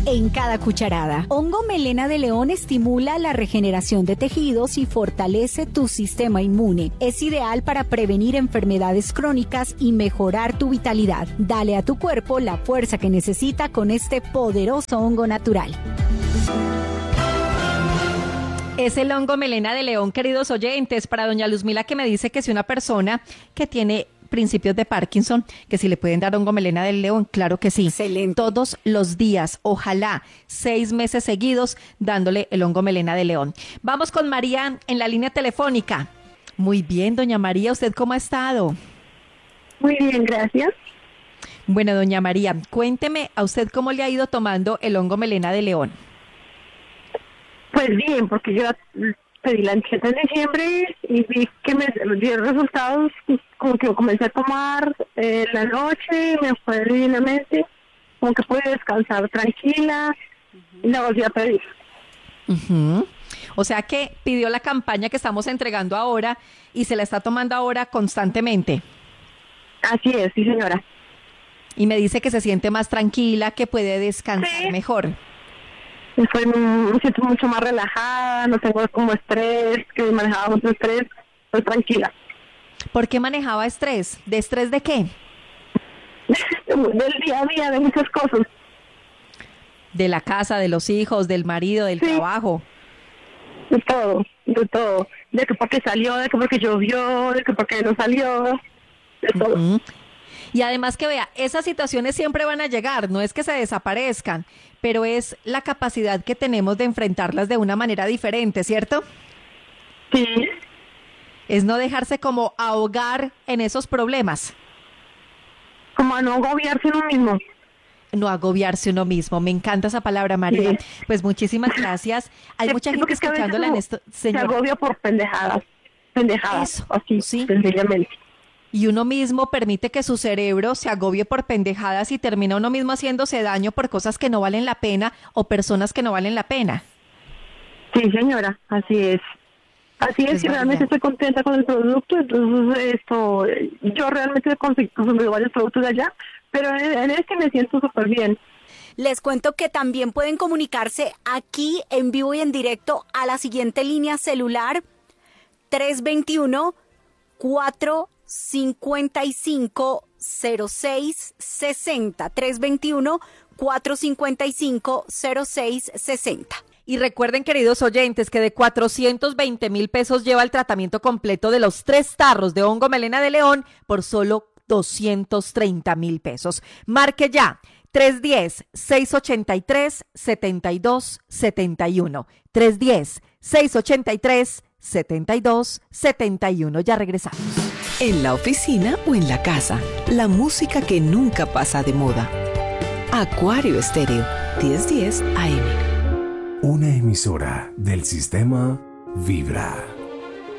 en cada cucharada. Hongo melena de león estimula la regeneración de tejidos y fortalece tu sistema inmune. Es ideal para prevenir enfermedades crónicas y mejorar tu vitalidad. Dale a tu cuerpo la fuerza que necesita con este poderoso hongo natural. Es el hongo melena de león, queridos oyentes, para doña Luzmila, que me dice que si una persona que tiene principios de Parkinson, que si le pueden dar hongo melena del león, claro que sí. Excelente. Todos los días, ojalá 6 meses seguidos dándole el hongo melena de león. Vamos con María en la línea telefónica. Muy bien, doña María, ¿usted cómo ha estado? Muy bien, gracias. Bueno, doña María, cuénteme a usted cómo le ha ido tomando el hongo melena de león. Pues bien, porque yo pedí la anceta en diciembre y vi que me dieron resultados, como que comencé a tomar la noche, me fue divinamente, como que pude descansar tranquila y la volví a pedir. Uh-huh. O sea que pidió la campaña que estamos entregando ahora y se la está tomando ahora constantemente. Así es, sí señora. Y me dice que se siente más tranquila, que puede descansar mejor. Me siento mucho más relajada, no tengo como estrés, que manejaba mucho estrés, estoy tranquila. ¿Por qué manejaba estrés? ¿De estrés de qué? Del día a día, de muchas cosas. De la casa, de los hijos, del marido, del trabajo. De todo, de todo. De que porque salió, de que porque llovió, de que porque no salió, de todo. Uh-huh. Y además que vea, esas situaciones siempre van a llegar, no es que se desaparezcan, pero es la capacidad que tenemos de enfrentarlas de una manera diferente, ¿cierto? Sí. Es no dejarse como ahogar en esos problemas. Como a no agobiarse uno mismo. No agobiarse uno mismo. Me encanta esa palabra, María. Sí. Pues muchísimas gracias. Hay mucha gente escuchándola en esto. Señor. Se agobia por pendejadas. Pendejadas. Eso, así, sí. Sencillamente. Y uno mismo permite que su cerebro se agobie por pendejadas y termina uno mismo haciéndose daño por cosas que no valen la pena o personas que no valen la pena. Sí, señora, así es. Así es, y realmente estoy contenta con el producto. Entonces, yo realmente he consumido varios productos de allá, pero en este me siento súper bien. Les cuento que también pueden comunicarse aquí en vivo y en directo a la siguiente línea celular 321-455-0660, 321-455-0660. Y recuerden, queridos oyentes, que de 420,000 pesos lleva el tratamiento completo de los 3 tarros de hongo melena de león por solo 230,000 pesos. Marque ya 310-683-7271. 310-683-7271. Ya regresamos. En la oficina o en la casa, la música que nunca pasa de moda. Acuario Estéreo, 1010 AM. Una emisora del sistema Vibra.